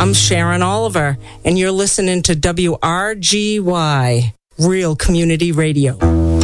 I'm Sharon Oliver, and you're listening to WRGY, Real Community Radio.